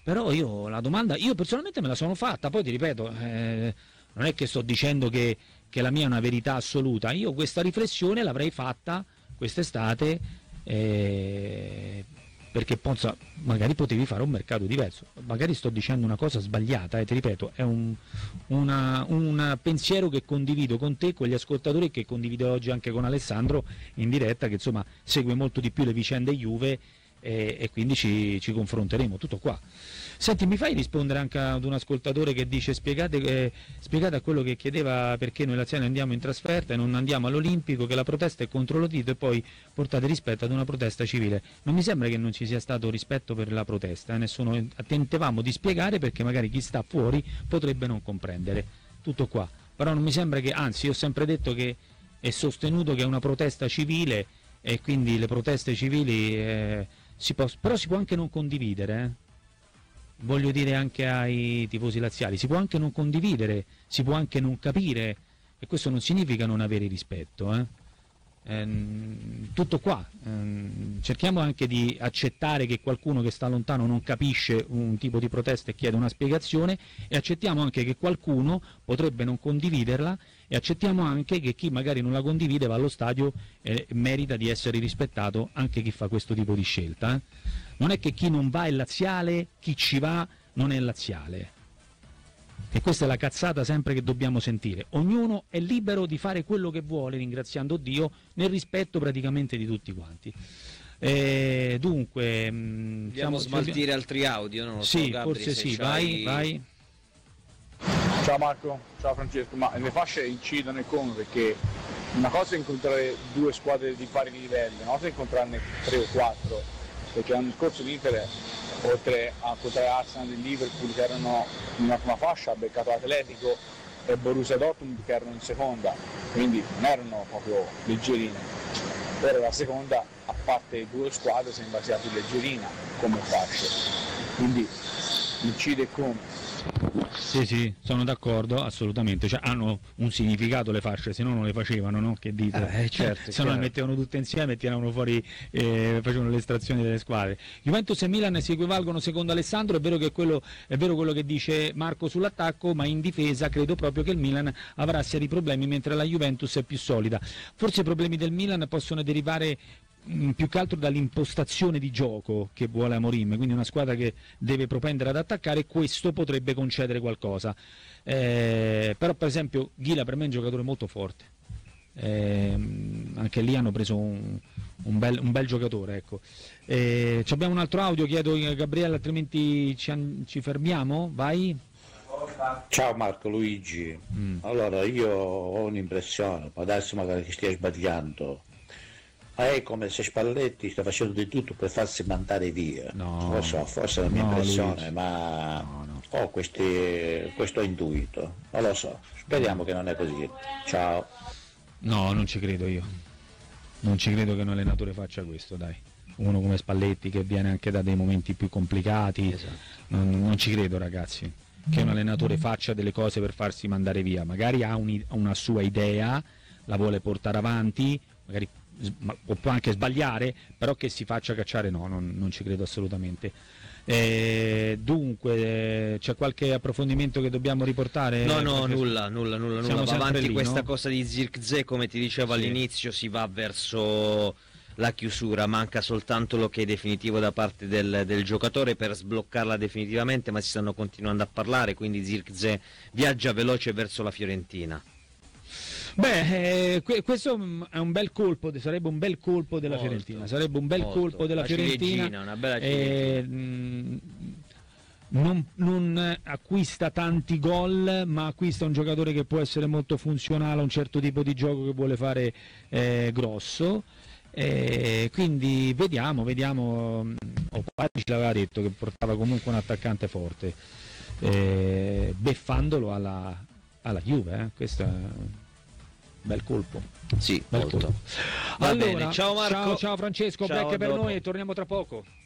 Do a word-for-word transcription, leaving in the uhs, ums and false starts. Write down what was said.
Però io la domanda, io personalmente me la sono fatta, poi ti ripeto, eh, non è che sto dicendo che, che la mia è una verità assoluta, io questa riflessione l'avrei fatta quest'estate, eh, perché Ponza, magari potevi fare un mercato diverso, magari sto dicendo una cosa sbagliata, eh, ti ripeto, è un, una, un pensiero che condivido con te, con gli ascoltatori, e che condivido oggi anche con Alessandro in diretta, che insomma segue molto di più le vicende Juve, e, e quindi ci, ci confronteremo, tutto qua. Senti, mi fai rispondere anche ad un ascoltatore che dice spiegate, eh, spiegate a quello che chiedeva perché noi laziali andiamo in trasferta e non andiamo all'Olimpico, che la protesta è contro lo Tito, e poi portate rispetto ad una protesta civile. Non mi sembra che non ci sia stato rispetto per la protesta, eh, nessuno, tentavamo di spiegare perché magari chi sta fuori potrebbe non comprendere, tutto qua. Però non mi sembra che, anzi, io ho sempre detto che è sostenuto che è una protesta civile e quindi le proteste civili eh, si può, però si può anche non condividere, eh. Voglio dire anche ai tifosi laziali, si può anche non condividere, si può anche non capire, e questo non significa non avere rispetto, eh. Ehm, tutto qua, ehm, cerchiamo anche di accettare che qualcuno che sta lontano non capisce un tipo di protesta e chiede una spiegazione, e accettiamo anche che qualcuno potrebbe non condividerla, e accettiamo anche che chi magari non la condivide va allo stadio e merita di essere rispettato, anche chi fa questo tipo di scelta, eh. Non è che chi non va è laziale, chi ci va non è laziale. E questa è la cazzata sempre che dobbiamo sentire. Ognuno è libero di fare quello che vuole, ringraziando Dio, nel rispetto praticamente di tutti quanti. E dunque... Dobbiamo smaltire altri audio, non lo sì, so, Gabri, forse sì, c'hai... vai, vai. Ciao Marco, ciao Francesco, ma le fasce incidono e come? Perché una cosa è incontrare due squadre di pari livello, una cosa è incontrarne tre o quattro, perché l'anno scorso l'Inter, oltre a incontrare Arsenal e Liverpool che erano in una prima fascia, ha beccato Atletico e Borussia Dortmund che erano in seconda, quindi non erano proprio leggerine. Ora la seconda, a parte due squadre, sembra sia più leggerina come fasce, quindi incide come. Sì, sì, sono d'accordo, assolutamente, cioè, hanno un significato le fasce, se no non le facevano, no? Che dite? Eh, certo, se no le certo. mettevano tutte insieme e tiravano fuori, eh, facevano le estrazioni delle squadre. Juventus e Milan si equivalgono secondo Alessandro, è vero che quello, è vero quello che dice Marco sull'attacco, ma in difesa credo proprio che il Milan avrà seri problemi, mentre la Juventus è più solida. Forse i problemi del Milan possono derivare più che altro dall'impostazione di gioco che vuole Amorim, quindi una squadra che deve propendere ad attaccare, e questo potrebbe concedere qualcosa, eh, però per esempio Ghila per me è un giocatore molto forte, eh, anche lì hanno preso un, un, bel, un bel giocatore, ecco. Eh, abbiamo un altro audio, chiedo a Gabriele, altrimenti ci, ci fermiamo, vai. Ciao Marco, Luigi. Mm. Allora io ho un'impressione, può darsi magari che stia sbagliando. È come se Spalletti sta facendo di tutto per farsi mandare via. No, non lo so, forse è la mia no, impressione, Luigi. ma no, no. ho questi, questo intuito. Non lo so, speriamo che non è così. Ciao. No, non ci credo io. Non ci credo che un allenatore faccia questo, dai. Uno come Spalletti che viene anche da dei momenti più complicati. Esatto. Non, non ci credo, ragazzi, che un allenatore faccia delle cose per farsi mandare via. Magari ha un, una sua idea, la vuole portare avanti, magari può anche sbagliare, però che si faccia cacciare no, non, non ci credo assolutamente. Eh, dunque c'è qualche approfondimento che dobbiamo riportare? No, no, nulla, nulla, nulla, nulla. Va avanti lì, questa no? cosa di Zirkzee, come ti dicevo sì. all'inizio, si va verso la chiusura, manca soltanto l'ok definitivo da parte del, del giocatore per sbloccarla definitivamente, ma si stanno continuando a parlare, quindi Zirkzee viaggia veloce verso la Fiorentina. Beh, eh, questo è un bel colpo, sarebbe un bel colpo della molto, Fiorentina, sarebbe un bel molto. colpo della la Fiorentina, una bella eh, mh, non, non acquista tanti gol, ma acquista un giocatore che può essere molto funzionale a un certo tipo di gioco che vuole fare eh, grosso, eh, quindi vediamo, vediamo, Opari ci l'aveva detto che portava comunque un attaccante forte, eh, beffandolo alla, alla Juve, eh, questo è bel colpo. Sì, bel molto. colpo. Va Allora, bene, ciao Marco. Ciao, ciao Francesco, Ciao, break per dopo. noi e torniamo tra poco.